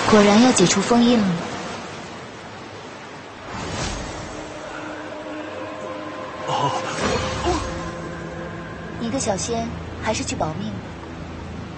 果然要解除封印了。 哦， 一个小仙，还是去保命。